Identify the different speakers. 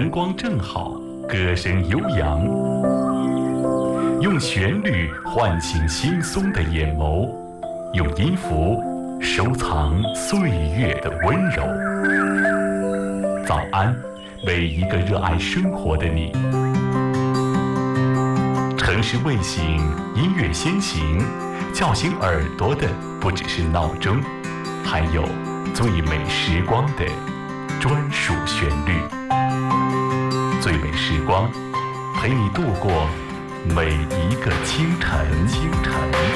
Speaker 1: 灯光正好，歌声悠扬，用旋律唤醒惺忪的眼眸，用音符收藏岁月的温柔。早安，为一个热爱生活的你。城市卫星，音乐先行，叫醒耳朵的不只是闹钟，还有最美时光的专属旋律。最美时光，陪你度过每一个清晨。